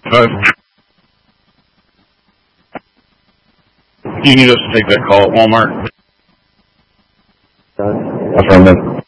You need us to take that call at Walmart. Affirmative.